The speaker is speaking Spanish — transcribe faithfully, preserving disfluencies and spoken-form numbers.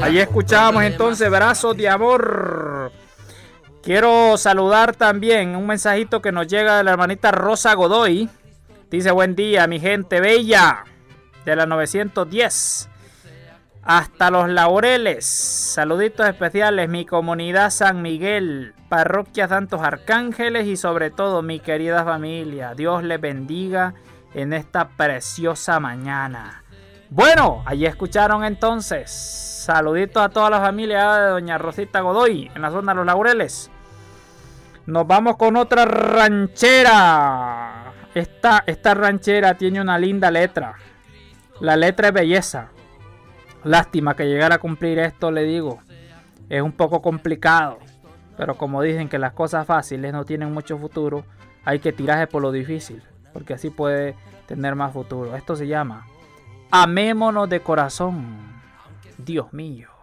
Allí escuchábamos entonces Brazos de Amor. Quiero saludar también un mensajito que nos llega de la hermanita Rosa Godoy. Dice: buen día, mi gente bella de la novecientos diez. Hasta Los Laureles. Saluditos especiales, mi comunidad San Miguel, parroquia Santos Arcángeles y sobre todo mi querida familia. Dios les bendiga en esta preciosa mañana. Bueno, allí escucharon entonces. Saluditos a toda la familia de doña Rosita Godoy en la zona de Los Laureles. Nos vamos con otra ranchera. Esta, esta ranchera tiene una linda letra. La letra es belleza. Lástima que llegar a cumplir esto, le digo. Es un poco complicado. Pero como dicen que las cosas fáciles no tienen mucho futuro, hay que tirarse por lo difícil, porque así puede tener más futuro. Esto se llama Amémonos de Corazón. Dios mío.